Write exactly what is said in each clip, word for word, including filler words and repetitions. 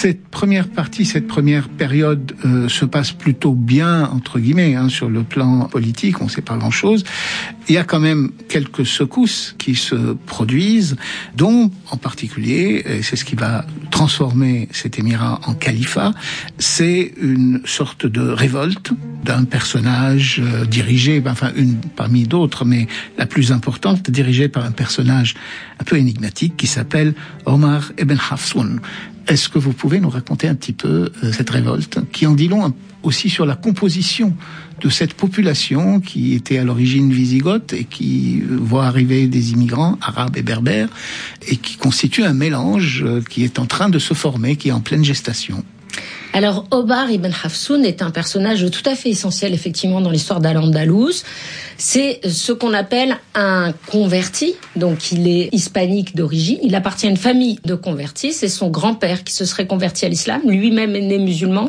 Cette première partie, cette première période euh, se passe plutôt bien, entre guillemets, hein, sur le plan politique, on ne sait pas grand-chose. Il y a quand même quelques secousses qui se produisent, dont en particulier, et c'est ce qui va transformer cet émirat en califat, c'est une sorte de révolte d'un personnage euh, dirigé, enfin une parmi d'autres, mais la plus importante, dirigée par un personnage un peu énigmatique qui s'appelle Omar ibn Hafsun. Est-ce que vous pouvez nous raconter un petit peu euh, cette révolte, qui en dit long aussi sur la composition de cette population qui était à l'origine wisigothe et qui voit arriver des immigrants arabes et berbères et qui constitue un mélange euh, qui est en train de se former, qui est en pleine gestation? Alors, Omar ibn Hafsun est un personnage tout à fait essentiel, effectivement, dans l'histoire d'Al-Andalouse. C'est ce qu'on appelle un converti. Donc, il est hispanique d'origine. Il appartient à une famille de convertis. C'est son grand-père qui se serait converti à l'islam. Lui-même est né musulman.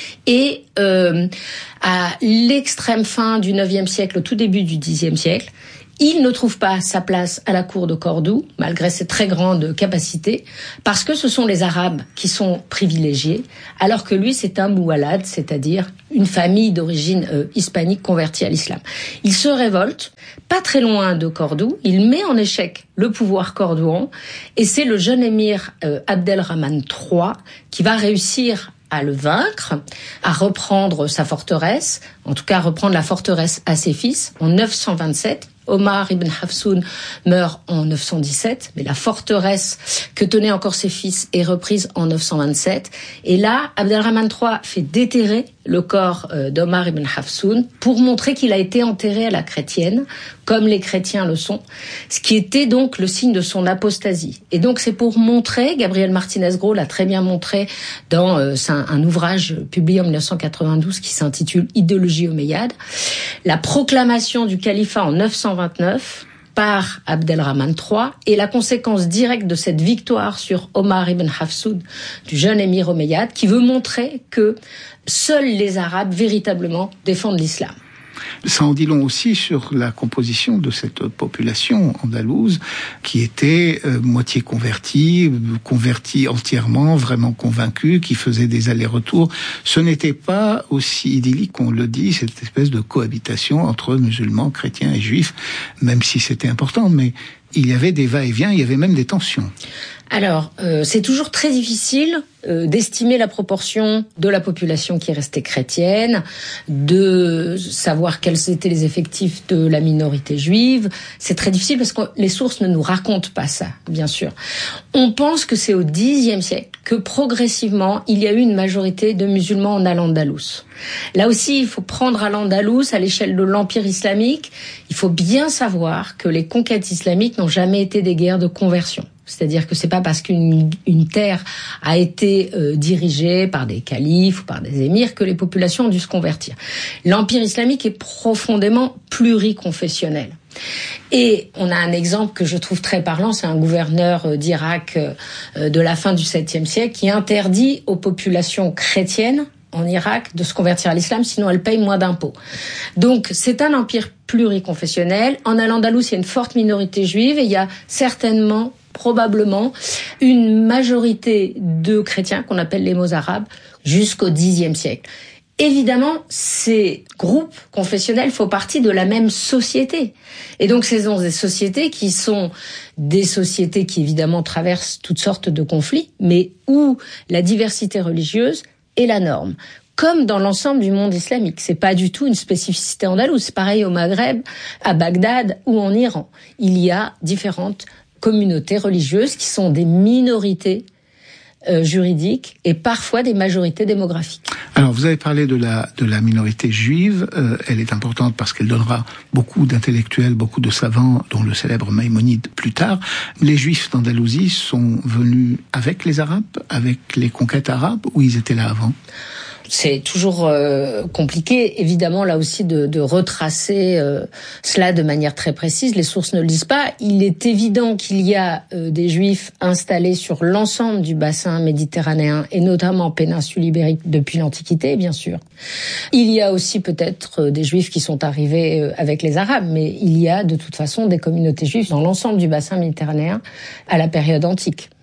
Et euh, à l'extrême fin du neuvième siècle, au tout début du dixième siècle, il ne trouve pas sa place à la cour de Cordoue, malgré ses très grandes capacités, parce que ce sont les Arabes qui sont privilégiés, alors que lui, c'est un moualad, c'est-à-dire une famille d'origine euh, hispanique convertie à l'islam. Il se révolte, pas très loin de Cordoue, il met en échec le pouvoir cordouan, et c'est le jeune émir euh, Abdelrahman trois qui va réussir à le vaincre, à reprendre sa forteresse, en tout cas à reprendre la forteresse à ses fils, en neuf cent vingt-sept. Omar ibn Hafsun meurt en neuf cent dix-sept, mais la forteresse que tenaient encore ses fils est reprise en neuf cent vingt-sept. Et là, Abdelrahman trois fait déterrer le corps d'Omar ibn Hafsun pour montrer qu'il a été enterré à la chrétienne, comme les chrétiens le sont, ce qui était donc le signe de son apostasie. Et donc c'est pour montrer, Gabriel Martinez-Gros l'a très bien montré dans euh, un, un ouvrage publié en dix-neuf cent quatre-vingt-douze qui s'intitule « Idéologie omeyyade », la proclamation du califat en neuf cent vingt-neuf par Abdelrahman trois et la conséquence directe de cette victoire sur Omar ibn Hafsun, du jeune émir omeyyade, qui veut montrer que seuls les Arabes véritablement défendent l'islam. Ça en dit long aussi sur la composition de cette population andalouse qui était euh, moitié convertie, convertie entièrement, vraiment convaincue, qui faisait des allers-retours. Ce n'était pas aussi idyllique qu'on le dit, cette espèce de cohabitation entre musulmans, chrétiens et juifs, même si c'était important, mais il y avait des va-et-vient, il y avait même des tensions. Alors, euh, c'est toujours très difficile euh, d'estimer la proportion de la population qui restait chrétienne, de savoir quels étaient les effectifs de la minorité juive. C'est très difficile parce que les sources ne nous racontent pas ça, bien sûr. On pense que c'est au dixième siècle que progressivement, il y a eu une majorité de musulmans en Al-Andalus. Là aussi, il faut prendre Al-Andalus à l'échelle de l'Empire islamique. Il faut bien savoir que les conquêtes islamiques n'ont jamais été des guerres de conversion. C'est-à-dire que c'est pas parce qu'une une terre a été euh, dirigée par des califes ou par des émirs que les populations ont dû se convertir. L'Empire islamique est profondément pluriconfessionnel. Et on a un exemple que je trouve très parlant, c'est un gouverneur d'Irak euh, de la fin du septième siècle qui interdit aux populations chrétiennes en Irak de se convertir à l'islam, sinon elles payent moins d'impôts. Donc c'est un empire pluriconfessionnel. En Al-Andalus, il y a une forte minorité juive et il y a certainement probablement une majorité de chrétiens qu'on appelle les mozarabes jusqu'au dixième siècle. Évidemment, ces groupes confessionnels font partie de la même société. Et donc, ce sont des sociétés qui sont des sociétés qui, évidemment, traversent toutes sortes de conflits, mais où la diversité religieuse est la norme. Comme dans l'ensemble du monde islamique. C'est pas du tout une spécificité andalouse. C'est pareil au Maghreb, à Bagdad ou en Iran. Il y a différentes communautés religieuses qui sont des minorités euh, juridiques et parfois des majorités démographiques. Alors, vous avez parlé de la de la minorité juive. Euh, elle est importante parce qu'elle donnera beaucoup d'intellectuels, beaucoup de savants, dont le célèbre Maïmonide plus tard. Les Juifs d'Andalousie sont venus avec les Arabes, avec les conquêtes arabes, ou ils étaient là avant ? C'est toujours euh, compliqué, évidemment, là aussi, de, de retracer euh, cela de manière très précise. Les sources ne le disent pas. Il est évident qu'il y a euh, des Juifs installés sur l'ensemble du bassin méditerranéen, et notamment en péninsule ibérique depuis l'Antiquité, bien sûr. Il y a aussi peut-être euh, des Juifs qui sont arrivés euh, avec les Arabes, mais il y a de toute façon des communautés juives dans l'ensemble du bassin méditerranéen à la période antique.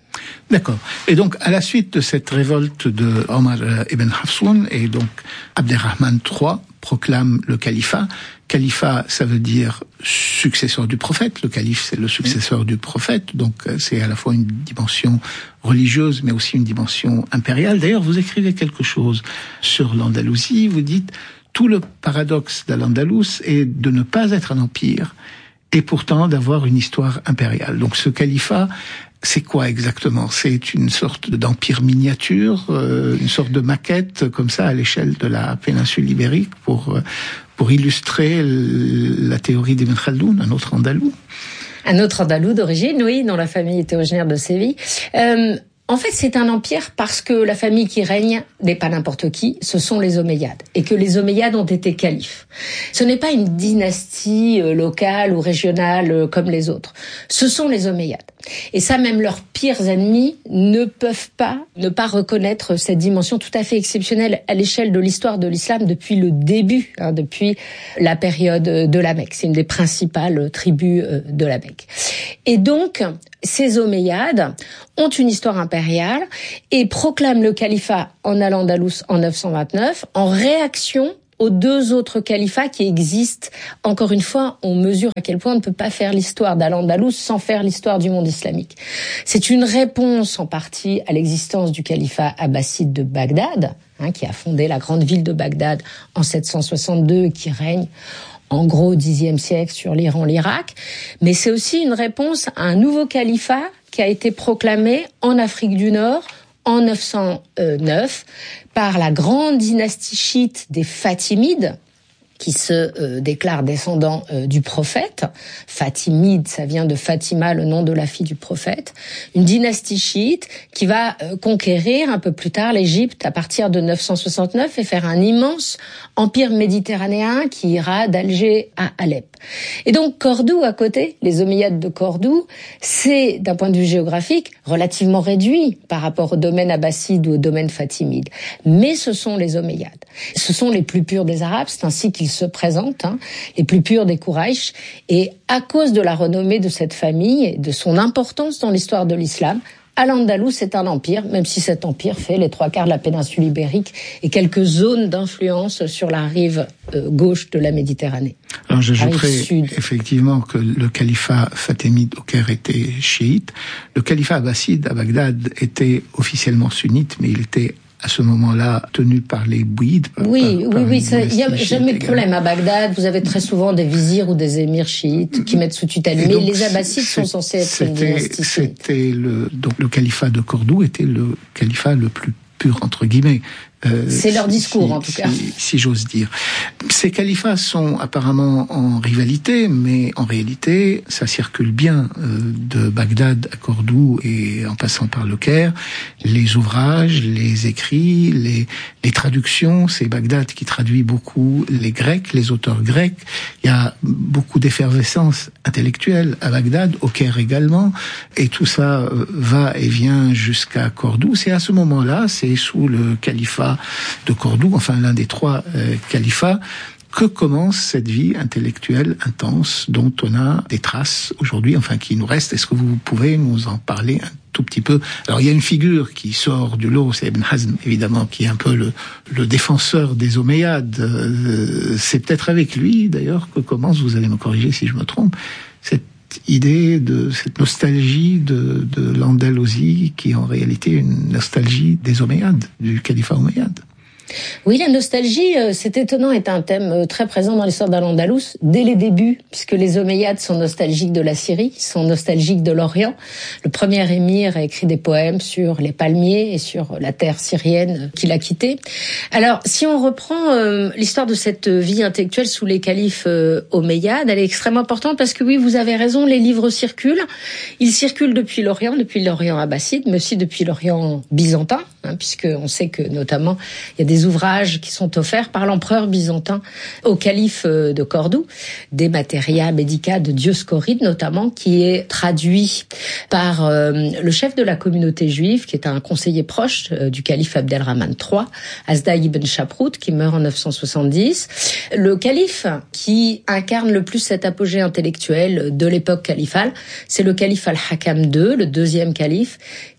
D'accord. Et donc, à la suite de cette révolte de Omar ibn Hafsoun, et donc Abderrahman trois proclame le califat. Califat, ça veut dire successeur du prophète. Le calife, c'est le successeur du prophète. Donc, c'est à la fois une dimension religieuse, mais aussi une dimension impériale. D'ailleurs, vous écrivez quelque chose sur l'Andalousie. Vous dites, tout le paradoxe d'Al-Andalus est de ne pas être un empire, et pourtant d'avoir une histoire impériale. Donc, ce califat, c'est quoi exactement? C'est une sorte d'empire miniature, euh, une sorte de maquette comme ça à l'échelle de la péninsule ibérique pour euh, pour illustrer la théorie d'Ibn Khaldoun, un autre andalou. Un autre andalou d'origine, oui, dont la famille était originaire de Séville. Euh, En fait, c'est un empire parce que la famille qui règne n'est pas n'importe qui, ce sont les Omeyyades, et que les Omeyyades ont été califes. Ce n'est pas une dynastie locale ou régionale comme les autres. Ce sont les Omeyyades. Et ça, même leurs pires ennemis ne peuvent pas ne pas reconnaître cette dimension tout à fait exceptionnelle à l'échelle de l'histoire de l'islam depuis le début, hein, depuis la période de la Mecque. C'est une des principales tribus de la Mecque. Et donc, ces Omeyyades ont une histoire impériale et proclament le califat en Al-Andalus en neuf cent vingt-neuf en réaction aux deux autres califats qui existent. Encore une fois, on mesure à quel point on ne peut pas faire l'histoire d'Al-Andalus sans faire l'histoire du monde islamique. C'est une réponse en partie à l'existence du califat abbasside de Bagdad, hein, qui a fondé la grande ville de Bagdad en sept cent soixante-deux et qui règne en gros au dixième siècle sur l'Iran, l'Irak. Mais c'est aussi une réponse à un nouveau califat qui a été proclamé en Afrique du Nord en neuf cent neuf par la grande dynastie chiite des Fatimides, qui se euh, déclarent descendants euh, du prophète. Fatimide, ça vient de Fatima, le nom de la fille du prophète. Une dynastie chiite qui va euh, conquérir un peu plus tard l'Égypte à partir de neuf cent soixante-neuf et faire un immense empire méditerranéen qui ira d'Alger à Alep. Et donc Cordoue à côté, les Omeyyades de Cordoue, c'est d'un point de vue géographique relativement réduit par rapport au domaine abbasside ou au domaine fatimide. Mais ce sont les Omeyyades. Ce sont les plus purs des Arabes, c'est ainsi qu'ils se présentent, hein, les plus purs des Quraysh. Et à cause de la renommée de cette famille et de son importance dans l'histoire de l'islam, Al-Andalus est un empire, même si cet empire fait les trois quarts de la péninsule ibérique et quelques zones d'influence sur la rive euh, gauche de la Méditerranée. Alors j'ajouterais effectivement que le califat fatimide au Caire était chiite. Le califat abbasside à Bagdad était officiellement sunnite, mais il était à ce moment-là tenu par les Bouyides. Par, oui, par, oui, oui, il n'y a jamais de problème. À Bagdad, vous avez très souvent des vizirs ou des émirs chiites qui mettent sous tutelle. Mais donc, les Abbassides sont censés être une dynastie. C'était le, donc le califat de Cordoue était le califat le plus pur, entre guillemets. Euh, c'est leur discours, si, en tout cas. Si, si j'ose dire. Ces califats sont apparemment en rivalité, mais en réalité, ça circule bien euh, de Bagdad à Cordoue et en passant par le Caire. Les ouvrages, les écrits, les, les traductions, c'est Bagdad qui traduit beaucoup les Grecs, les auteurs grecs. Il y a beaucoup d'effervescence intellectuelle à Bagdad, au Caire également, et tout ça euh, va et vient jusqu'à Cordoue. C'est à ce moment-là, c'est sous le califat de Cordoue, enfin l'un des trois euh, califats, que commence cette vie intellectuelle intense dont on a des traces aujourd'hui, enfin qui nous restent. Est-ce que vous pouvez nous en parler un tout petit peu? Alors il y a une figure qui sort du lot, c'est Ibn Hazm évidemment, qui est un peu le, le défenseur des Omeyyades. Euh, c'est peut-être avec lui d'ailleurs que commence, vous allez me corriger si je me trompe, cette idée de cette nostalgie de, de l'Andalousie qui est en réalité une nostalgie des Omeyyades, du califat Omeyyade. Oui, la nostalgie, c'est étonnant, est un thème très présent dans l'histoire d'Al-Andalus dès les débuts, puisque les Omeyyades sont nostalgiques de la Syrie, sont nostalgiques de l'Orient. Le premier émir a écrit des poèmes sur les palmiers et sur la terre syrienne qu'il a quittée. Alors, si on reprend euh, l'histoire de cette vie intellectuelle sous les califes euh, Omeyyades, elle est extrêmement importante parce que oui, vous avez raison, les livres circulent. Ils circulent depuis l'Orient, depuis l'Orient abbasside, mais aussi depuis l'Orient byzantin, hein, puisqu'on sait que notamment il y a des ouvrages qui sont offerts par l'empereur byzantin au calife de Cordoue, des Materia Medica de Dioscoride notamment, qui est traduit par euh, le chef de la communauté juive, qui est un conseiller proche euh, du calife Abdelrahman trois, Asda ibn Shaprout, qui meurt en neuf cent soixante-dix. Le calife qui incarne le plus cet apogée intellectuel de l'époque califale, c'est le calife Al-Hakam deux, le deuxième calife,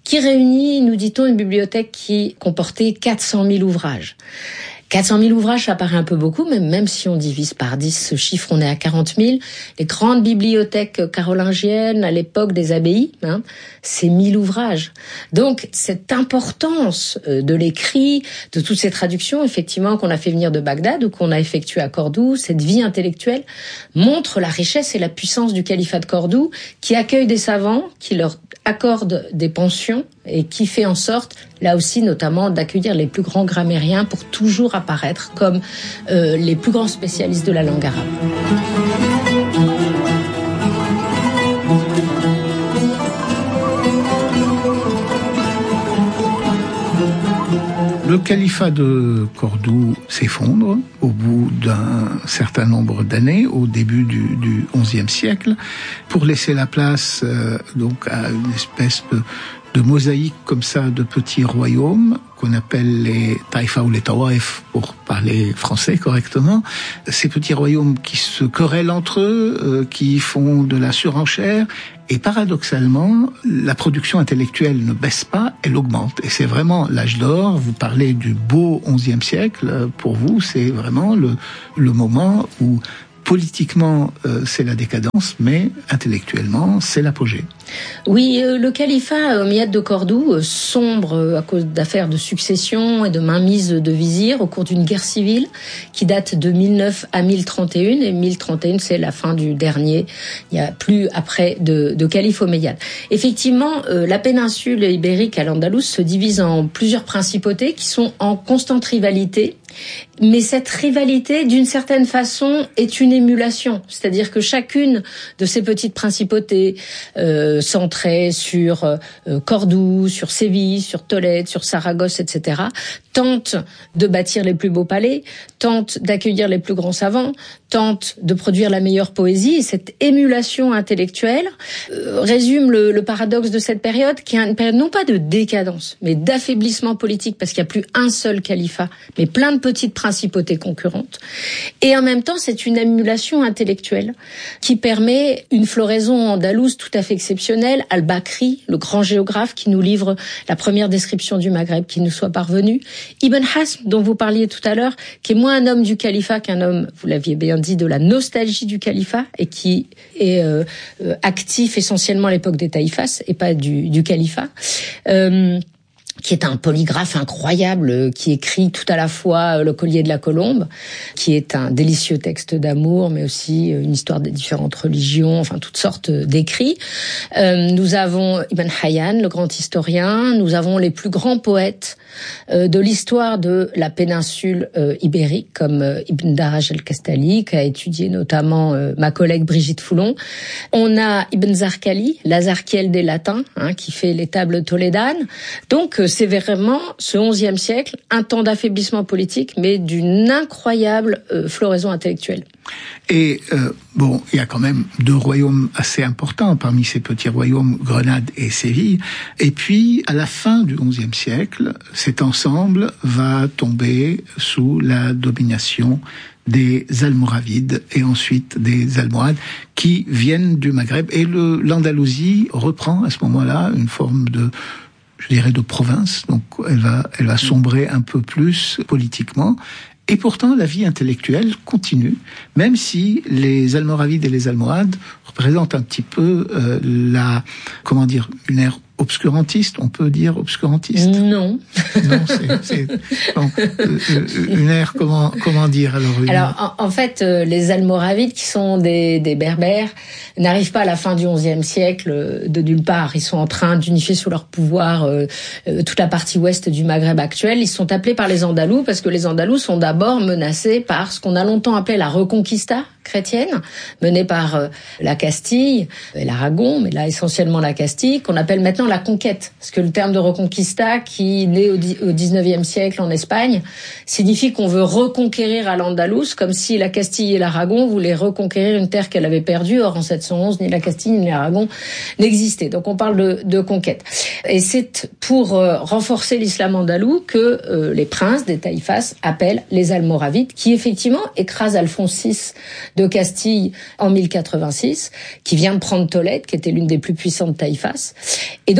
qui réunit, nous dit-on, une bibliothèque qui comportait quatre cent mille ouvrages. quatre cent mille ouvrages, ça paraît un peu beaucoup, mais même si on divise par dix ce chiffre, on est à quarante mille. Les grandes bibliothèques carolingiennes, à l'époque des abbayes, hein, c'est mille ouvrages. Donc, cette importance de l'écrit, de toutes ces traductions, effectivement, qu'on a fait venir de Bagdad ou qu'on a effectué à Cordoue, cette vie intellectuelle, montre la richesse et la puissance du califat de Cordoue, qui accueille des savants, qui leur accorde des pensions et qui fait en sorte, là aussi notamment, d'accueillir les plus grands grammairiens pour toujours apparaître comme euh, les plus grands spécialistes de la langue arabe. Le califat de Cordoue s'effondre au bout d'un certain nombre d'années, au début du, du onzième siècle, pour laisser la place euh, donc à une espèce de, de mosaïque comme ça de petits royaumes qu'on appelle les taïfa ou les tawaïf pour parler français correctement. Ces petits royaumes qui se querellent entre eux, euh, qui font de la surenchère. Et paradoxalement, la production intellectuelle ne baisse pas, elle augmente. Et c'est vraiment l'âge d'or. Vous parlez du beau onzième siècle. Pour vous, c'est vraiment le, le moment où politiquement, euh, c'est la décadence, mais intellectuellement, c'est l'apogée. Oui, euh, le califat omeyyade de Cordoue euh, sombre euh, à cause d'affaires de succession et de mainmise de vizirs au cours d'une guerre civile qui date de mille neuf à mille trente et un. Et mille trente et un, c'est la fin du dernier. Il n'y a plus après de, de calife omeyyade. Effectivement, euh, la péninsule ibérique à l'Andalouse se divise en plusieurs principautés qui sont en constante rivalité. Mais cette rivalité, d'une certaine façon, est une émulation. C'est-à-dire que chacune de ces petites principautés, euh, centrées sur euh, Cordoue, sur Séville, sur Tolède, sur Saragosse, et cetera, tente de bâtir les plus beaux palais, tente d'accueillir les plus grands savants, tente de produire la meilleure poésie. Et cette émulation intellectuelle euh, résume le, le paradoxe de cette période, qui est une période non pas de décadence, mais d'affaiblissement politique, parce qu'il n'y a plus un seul califat, mais plein de petites principautés concurrentes. Et en même temps, c'est une émulation intellectuelle qui permet une floraison andalouse tout à fait exceptionnelle. Al-Bakri, le grand géographe qui nous livre la première description du Maghreb qui nous soit parvenue. Ibn Hazm, dont vous parliez tout à l'heure, qui est moins un homme du califat qu'un homme, vous l'aviez bien dit, de la nostalgie du califat et qui est euh, euh, actif essentiellement à l'époque des taïfas et pas du, du califat. Euh, qui est un polygraphe incroyable, qui écrit tout à la fois Le collier de la colombe, qui est un délicieux texte d'amour, mais aussi une histoire des différentes religions, enfin toutes sortes d'écrits. Euh, nous avons Ibn Hayyan, le grand historien, nous avons les plus grands poètes euh, de l'histoire de la péninsule euh, ibérique, comme euh, Ibn Daraj el-Kastali, qui a étudié notamment euh, ma collègue Brigitte Foulon. On a Ibn Zarqali, l'Azarkiel des Latins, hein, qui fait les tables tolédanes. Donc, c'est vraiment, ce onzième siècle, un temps d'affaiblissement politique, mais d'une incroyable euh, floraison intellectuelle. Et euh, bon, il y a quand même deux royaumes assez importants parmi ces petits royaumes, Grenade et Séville. Et puis, à la fin du onzième siècle, cet ensemble va tomber sous la domination des Almoravides et ensuite des Almohades qui viennent du Maghreb. Et le, l'Andalousie reprend à ce moment-là une forme de, je dirais, de province. Donc, elle va, elle va sombrer un peu plus politiquement. Et pourtant, la vie intellectuelle continue, même si les Almoravides et les Almohades représentent un petit peu euh, la, comment dire, une ère obscurantiste, on peut dire obscurantiste? Non. Non, c'est, c'est non, euh, une ère, comment, comment dire alors? Une... Alors, en, en fait, euh, les Almoravides, qui sont des, des Berbères, n'arrivent pas à la fin du onzième siècle euh, de nulle part. Ils sont en train d'unifier sous leur pouvoir euh, euh, toute la partie ouest du Maghreb actuel. Ils sont appelés par les Andalous parce que les Andalous sont d'abord menacés par ce qu'on a longtemps appelé la Reconquista chrétienne, menée par euh, la Castille et l'Aragon, mais là essentiellement la Castille, qu'on appelle maintenant la conquête. Parce que le terme de Reconquista, qui naît au dix-neuvième siècle en Espagne, signifie qu'on veut reconquérir à l'Andalouse, comme si la Castille et l'Aragon voulaient reconquérir une terre qu'elle avait perdue. Or, en sept cent onze, ni la Castille ni l'Aragon n'existaient. Donc on parle de, de conquête. Et c'est pour euh, renforcer l'islam andalou que euh, les princes des taïfas appellent les Almoravides, qui effectivement écrasent Alphonse six de Castille en mille quatre-vingt-six, qui vient de prendre Tolède, qui était l'une des plus puissantes taïfas. Et donc,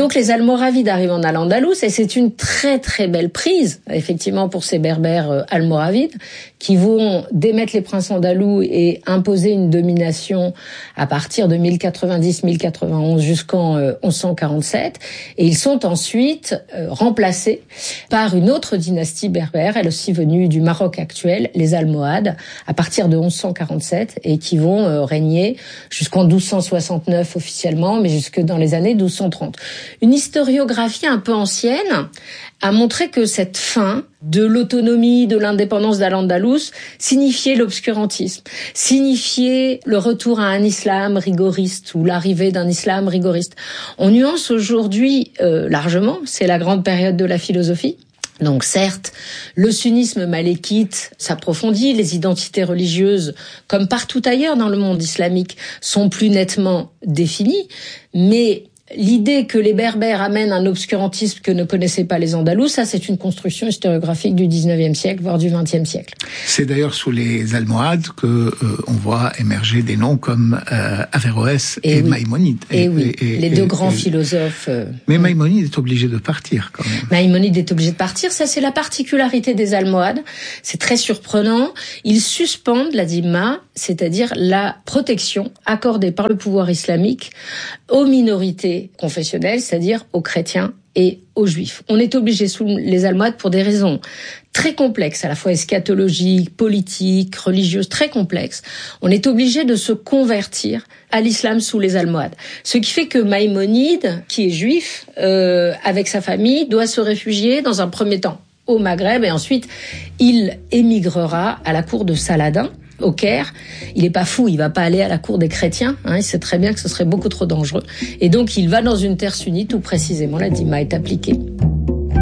donc les Almoravides arrivent en Al-Andalus et c'est une très très belle prise, effectivement, pour ces berbères euh, almoravides qui vont démettre les princes andalous et imposer une domination à partir de mille quatre-vingt-dix mille quatre-vingt-onze jusqu'en euh, onze cent quarante-sept. Et ils sont ensuite euh, remplacés par une autre dynastie berbère, elle aussi venue du Maroc actuel, les Almohades, à partir de onze cent quarante-sept et qui vont euh, régner jusqu'en douze cent soixante-neuf officiellement, mais jusque dans les années douze cent trente. Une historiographie un peu ancienne a montré que cette fin de l'autonomie, de l'indépendance d'Al-Andalus signifiait l'obscurantisme, signifiait le retour à un islam rigoriste ou l'arrivée d'un islam rigoriste. On nuance aujourd'hui euh, largement, c'est la grande période de la philosophie. Donc certes, le sunnisme malékite s'approfondit, les identités religieuses, comme partout ailleurs dans le monde islamique, sont plus nettement définies, mais l'idée que les Berbères amènent un obscurantisme que ne connaissaient pas les Andalous, ça c'est une construction historiographique du dix-neuvième siècle, voire du vingtième siècle. C'est d'ailleurs sous les Almohades que euh, on voit émerger des noms comme euh, Averroès et, et oui. Maïmonide. Et, et oui, et, les et, deux et, grands et, philosophes. Euh, mais Maïmonide est obligé de partir quand même. Maïmonide est obligé de partir, ça c'est la particularité des Almohades. C'est très surprenant. Ils suspendent la dhimma, c'est-à-dire la protection accordée par le pouvoir islamique aux minorités confessionnels, c'est-à-dire aux chrétiens et aux juifs. On est obligé sous les Almohades pour des raisons très complexes, à la fois eschatologiques, politiques, religieuses, très complexes. On est obligé de se convertir à l'islam sous les Almohades. Ce qui fait que Maïmonide, qui est juif, euh, avec sa famille, doit se réfugier dans un premier temps au Maghreb et ensuite il émigrera à la cour de Saladin, au Caire. Il est pas fou, il va pas aller à la cour des chrétiens, hein, il sait très bien que ce serait beaucoup trop dangereux. Et donc il va dans une terre sunnite où précisément la dhimma est appliquée.